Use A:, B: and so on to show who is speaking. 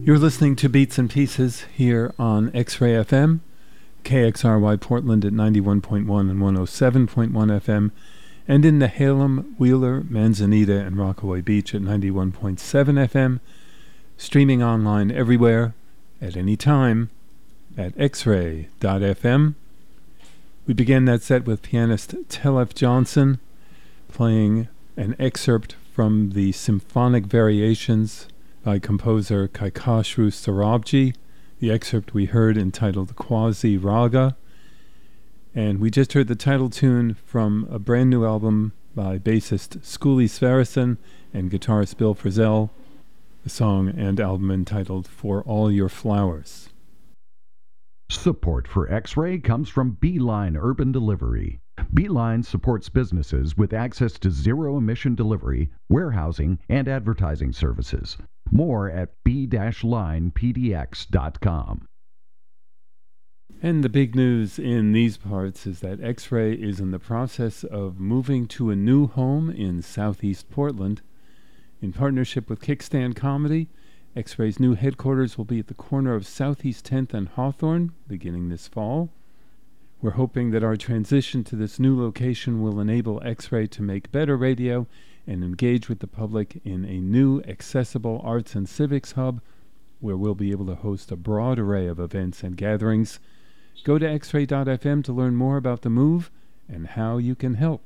A: You're listening to Beats and Pieces here on X-Ray FM, KXRY Portland at 91.1 and 107.1 FM, and in Nehalem, Wheeler, Manzanita, and Rockaway Beach at 91.7 FM, streaming online everywhere, at any time, at xray.fm. We began that set with pianist Telef Johnson playing an excerpt from the Symphonic Variations by composer Kaikashru Sarabji, the excerpt we heard entitled Quasi Raga. And we just heard the title tune from a brand new album by bassist Skuli Sverrisson and guitarist Bill Frisell, the song and album entitled For All Your Flowers.
B: Support for X-Ray comes from Beeline Urban Delivery. Beeline supports businesses with access to zero-emission delivery, warehousing, and advertising services. More at b-linepdx.com.
A: And the big news in these parts is that X-Ray is in the process of moving to a new home in Southeast Portland. In partnership with Kickstand Comedy, X-Ray's new headquarters will be at the corner of Southeast 10th and Hawthorne beginning this fall. We're hoping that our transition to this new location will enable X-Ray to make better radio and engage with the public in a new accessible arts and civics hub where we'll be able to host a broad array of events and gatherings. Go to xray.fm to learn more about the move and how you can help.